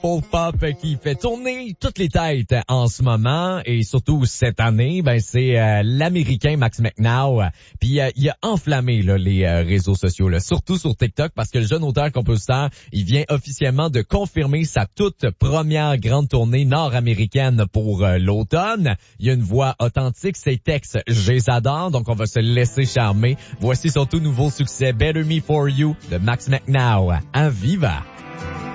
folk pop qui fait tourner toutes les têtes en ce moment et surtout cette année, c'est l'Américain Max McNow. Puis il a enflammé là, les réseaux sociaux, là, surtout sur TikTok, parce que le jeune auteur-compositeur, il vient officiellement de confirmer sa toute première grande tournée nord-américaine pour l'automne. Il y a une voix authentique, ses textes, je les adore, donc on va se laisser charmer. Voici son tout nouveau succès, Better Me For You, de Max McNow. À viva!